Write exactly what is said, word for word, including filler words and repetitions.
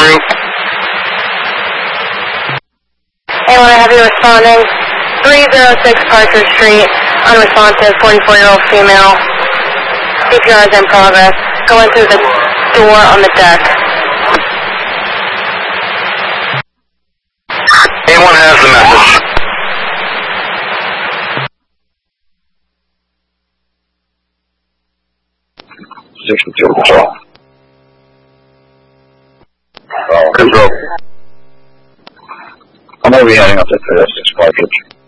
route. Anyone have you responding? three oh six Parker Street, unresponsive, forty-four-year-old female. C P R is in progress. Going through the door on the deck. Anyone has the message? sixty-two Control. Control. I'm going to be heading up to three oh six Partridge.